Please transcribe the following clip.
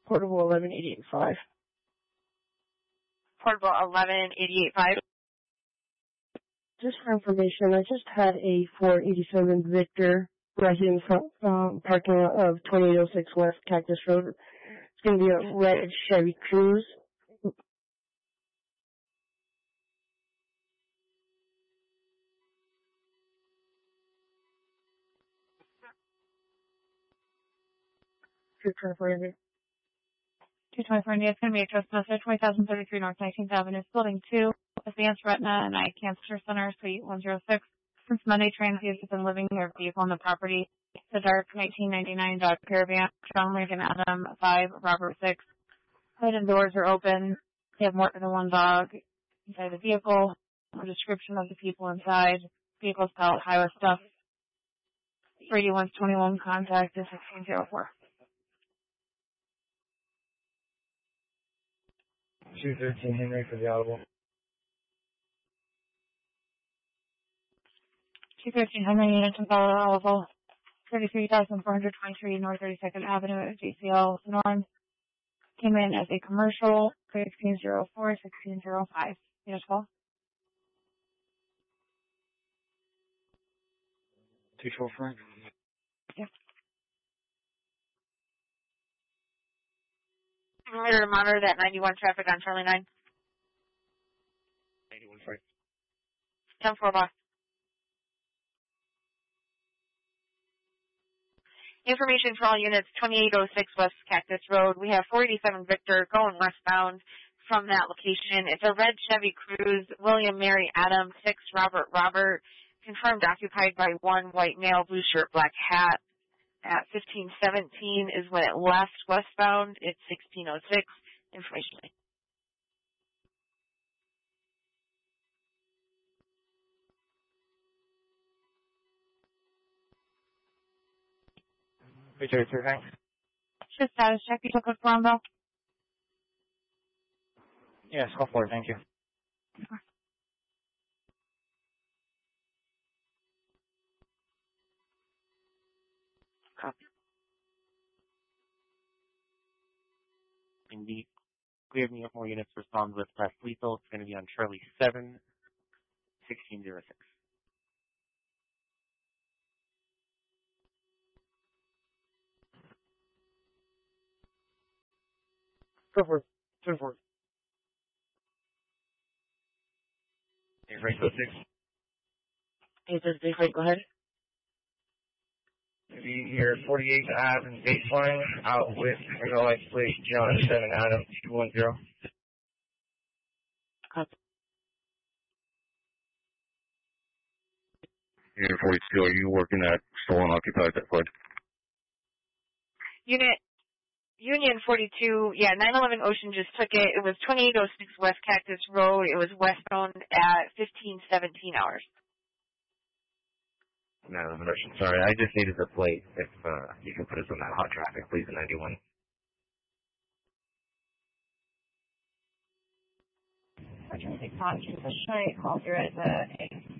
Portable 1188.5. Portable 1188.5. Just for information, I just had a 487 Victor rising from parking lot of 2806 West Cactus Road. It's going to be a red Chevy Cruze. $224. It's going to be a trust message, 2033 North 19th Avenue, Building 2, Advanced Retina and Eye Cancer Center, Suite 106. Since Monday, transients have been living their vehicle on the property. The dark 1999 Dodge Caravan, John Lincoln Adam 5, Robert 6. Hood and doors are open. They have more than one dog inside the vehicle. A description of the people inside. Vehicle's pallet high with stuff. Brady 121, contact is 1604. 213 Henry for the audible. 213 Henry, units in Colorado, 33,423 North 32nd Avenue at GCL, Norm. Came in as a commercial, 1604, 1605. Unit 12. 212 Yeah. Remember to monitor that 91 traffic on Charlie 9. 91 Frank. 10-4 boss. Information for all units, 2806 West Cactus Road. We have 487 Victor going westbound from that location. It's a red Chevy Cruze, William Mary Adam, 6 Robert Robert, confirmed occupied by one white male, blue shirt, black hat. At 1517 is when it left westbound. It's 1606. Information. Richard, thanks. Shift status check. You took a form, though? Yes, go for it. Thank you. Copy. Indeed. Cleared me up more units to respond with less lethal. It's going to be on Charlie 7, 1606. Go for it. 2-4. Hey, Frank, 6. Hey, this is Frank. Go ahead. Be here 48 Ave and baseline out with Ringo Light Plate John 7 Adam 210. Copy. Unit 42, are you working at stolen occupied that flood? Unit Union 42, yeah, 911 Ocean just took it. It was 2806 West Cactus Road. It was westbound at 1517 hours. 911 Ocean, sorry, I just needed the plate. If you can put us on that hot traffic, please, in 91. I can take Todd to the site while you're at the